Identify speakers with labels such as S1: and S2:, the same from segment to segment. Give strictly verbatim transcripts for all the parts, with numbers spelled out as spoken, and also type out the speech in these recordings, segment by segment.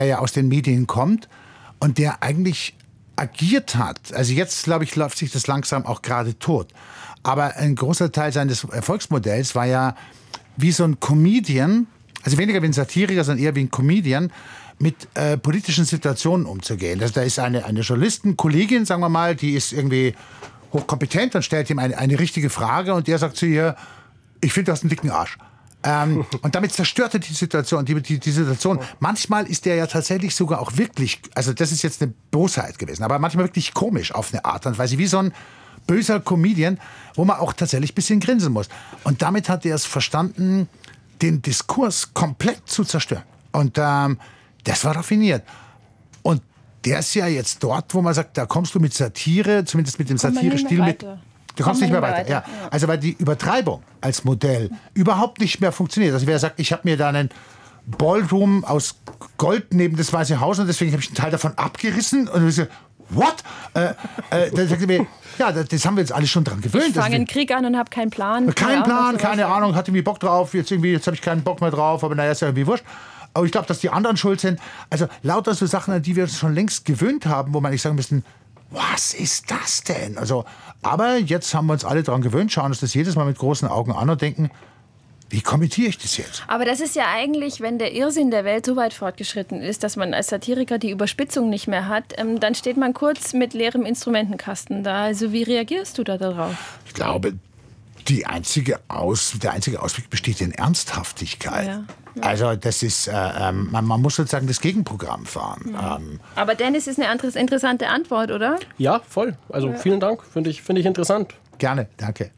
S1: der ja aus den Medien kommt und der eigentlich agiert hat. Also jetzt, glaube ich, läuft sich das langsam auch gerade tot. Aber ein großer Teil seines Erfolgsmodells war ja wie so ein Comedian, also weniger wie ein Satiriker, sondern eher wie ein Comedian, mit äh, politischen Situationen umzugehen. Also da ist eine, eine Journalistenkollegin, sagen wir mal, die ist irgendwie hochkompetent und stellt ihm eine, eine richtige Frage und der sagt zu ihr, ich finde, du hast einen dicken Arsch. Ähm, und damit zerstört er die Situation, die, die, die Situation. Manchmal ist der ja tatsächlich sogar auch wirklich, also das ist jetzt eine Bosheit gewesen, aber manchmal wirklich komisch auf eine Art und Weise, wie so ein böser Comedian, wo man auch tatsächlich ein bisschen grinsen muss. Und damit hat er es verstanden, den Diskurs komplett zu zerstören. Und ähm, das war raffiniert. Und der ist ja jetzt dort, wo man sagt, da kommst du mit Satire, zumindest mit dem Satire-Stil mit. Du kommst nicht mehr weiter. weiter. Ja. Ja. Also weil die Übertreibung als Modell überhaupt nicht mehr funktioniert. Also wer sagt, ich habe mir da einen Ballroom aus Gold neben das Weiße Haus und deswegen habe ich einen Teil davon abgerissen und ich so, what? Äh, äh, dann sagt er mir, ja, das haben wir jetzt alle schon dran gewöhnt.
S2: Ich fange einen Krieg an und habe keinen Plan.
S1: Keinen Plan, keine Ahnung, hatte irgendwie Bock drauf, jetzt irgendwie, jetzt habe ich keinen Bock mehr drauf, aber naja, ist ja irgendwie wurscht. Aber ich glaube, dass die anderen schuld sind. Also lauter so Sachen, an die wir uns schon längst gewöhnt haben, wo man nicht sagen müssen, was ist das denn? Also, aber jetzt haben wir uns alle daran gewöhnt, schauen uns das jedes Mal mit großen Augen an und denken, wie kommentiere ich das jetzt?
S2: Aber das ist ja eigentlich, wenn der Irrsinn der Welt so weit fortgeschritten ist, dass man als Satiriker die Überspitzung nicht mehr hat, ähm, dann steht man kurz mit leerem Instrumentenkasten da. Also wie reagierst du da darauf?
S1: Ich glaube, die einzige Aus, der einzige Ausweg besteht in Ernsthaftigkeit. Ja. Ja. Also das ist, äh, man, man muss sozusagen das Gegenprogramm fahren.
S2: Ja.
S1: Ähm,
S2: Aber Dennis ist eine interessante Antwort, oder?
S3: Ja, voll. Also ja. Vielen Dank, finde ich, find ich interessant.
S1: Gerne, danke.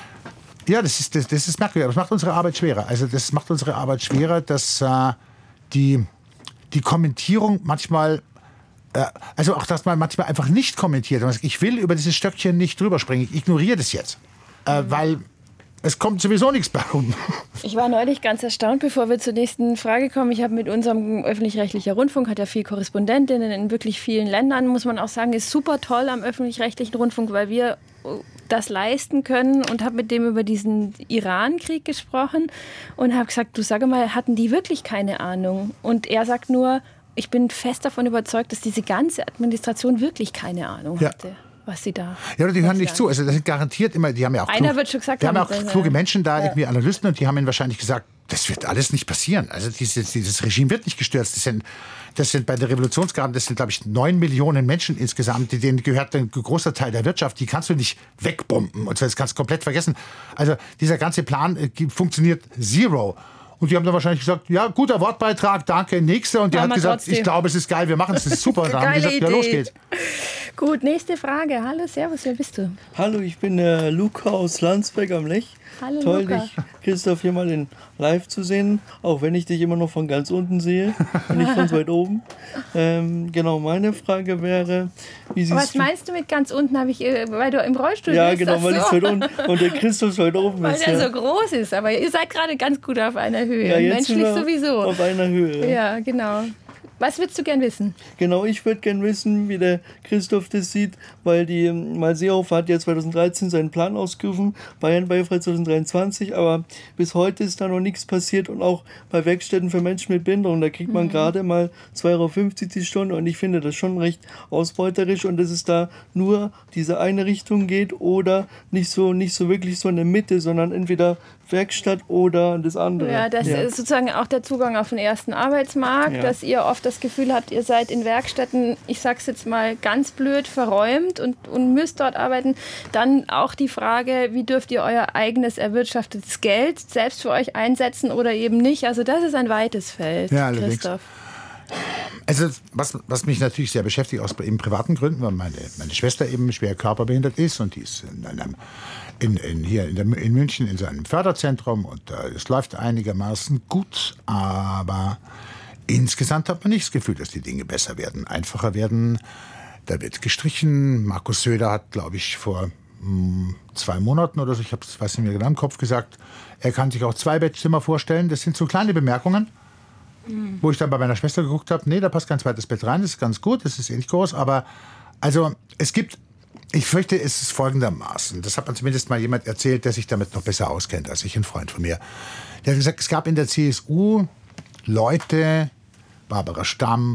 S1: Ja, das ist, das, das ist merkwürdig, aber das macht unsere Arbeit schwerer. Also das macht unsere Arbeit schwerer, dass äh, die, die Kommentierung manchmal, äh, also auch, dass man manchmal einfach nicht kommentiert. Ich will über dieses Stöckchen nicht drüber springen, ich ignoriere das jetzt, äh, weil es kommt sowieso nichts bei rum.
S2: Ich war neulich ganz erstaunt, bevor wir zur nächsten Frage kommen. Ich habe mit unserem öffentlich-rechtlichen Rundfunk, hat ja viel Korrespondentinnen in wirklich vielen Ländern, muss man auch sagen, ist super toll am öffentlich-rechtlichen Rundfunk, weil wir das leisten können und habe mit dem über diesen Iran-Krieg gesprochen und habe gesagt, du sag mal, hatten die wirklich keine Ahnung? Und er sagt nur, ich bin fest davon überzeugt, dass diese ganze Administration wirklich keine Ahnung
S1: ja.
S2: hatte. Was sie da.
S1: Ja, oder die hören nicht zu. Also das sind garantiert immer, die haben ja auch,
S2: Einer
S1: klug,
S2: wird schon gesagt,
S1: die haben auch kluge Menschen da,
S2: ja.
S1: irgendwie Analysten, und die haben ihnen wahrscheinlich gesagt, das wird alles nicht passieren. Also dieses, dieses Regime wird nicht gestürzt. Das sind, das sind bei der Revolutionsgarde, das sind, glaube ich, neun Millionen Menschen insgesamt, denen gehört ein großer Teil der Wirtschaft. Die kannst du nicht wegbomben. Und das kannst du komplett vergessen. Also dieser ganze Plan äh, funktioniert zero. Und die haben dann wahrscheinlich gesagt, ja, guter Wortbeitrag, danke, nächster. Und der hat gesagt, trotzdem. Ich glaube, es ist geil, wir machen es, das ist super. Und dann haben die gesagt, ja, los geht's.
S2: Gut, nächste Frage. Hallo, servus, wer bist du?
S4: Hallo, ich bin der Luca aus Landsberg am Lech.
S2: Hallo,
S4: Toll,
S2: Luca.
S4: dich, Christoph, hier mal in live zu sehen, auch wenn ich dich immer noch von ganz unten sehe und nicht von weit oben. Ähm, genau, meine Frage wäre, wie siehst
S2: Was
S4: du...
S2: meinst du mit ganz unten, habe ich, weil du im Rollstuhl
S4: ja,
S2: bist?
S4: Ja, genau, weil
S2: so.
S4: ich weit unten und der Christoph weit oben
S2: weil
S4: ist.
S2: Weil er
S4: ja.
S2: so groß ist, aber ihr seid gerade ganz gut auf einer Höhe.
S4: Ja, jetzt
S2: menschlich sowieso.
S4: Auf einer Höhe.
S2: Ja, genau. Was würdest du gern wissen?
S4: Genau, ich würde gern wissen, wie der Christoph das sieht, weil die Malseehofer hat ja zweitausenddreizehn seinen Plan ausgerufen, Bayern Beifrei zweitausenddreiundzwanzig, aber bis heute ist da noch nichts passiert und auch bei Werkstätten für Menschen mit Behinderung, da kriegt man mhm. gerade mal zwei Euro fünfzig die Stunde und ich finde das schon recht ausbeuterisch und dass es da nur diese eine Richtung geht oder nicht so, nicht so wirklich so in der Mitte, sondern entweder Werkstatt oder das andere.
S2: Ja, das ja. ist sozusagen auch der Zugang auf den ersten Arbeitsmarkt, ja. dass ihr oft das Gefühl habt, ihr seid in Werkstätten, ich sag's jetzt mal ganz blöd, verräumt und, und müsst dort arbeiten. Dann auch die Frage, wie dürft ihr euer eigenes erwirtschaftetes Geld selbst für euch einsetzen oder eben nicht? Also das ist ein weites Feld,
S1: ja,
S2: Christoph.
S1: Also was, was mich natürlich sehr beschäftigt, aus eben privaten Gründen, weil meine, meine Schwester eben schwer körperbehindert ist und die ist in einem, in, in, hier in, der, in München in so einem Förderzentrum und äh, es läuft einigermaßen gut, aber insgesamt hat man nicht das Gefühl, dass die Dinge besser werden, einfacher werden. Da wird gestrichen. Markus Söder hat, glaube ich, vor mh, zwei Monaten oder so, ich habe es weiß nicht mehr genau im Kopf gesagt, er kann sich auch zwei Bettzimmer vorstellen. Das sind so kleine Bemerkungen, mhm. wo ich dann bei meiner Schwester geguckt habe, nee, da passt kein zweites Bett rein, das ist ganz gut, das ist eh nicht groß, aber also es gibt, ich fürchte, es ist folgendermaßen, das hat mir zumindest mal jemand erzählt, der sich damit noch besser auskennt als ich, ein Freund von mir. Der hat gesagt, es gab in der C S U Leute, Barbara Stamm,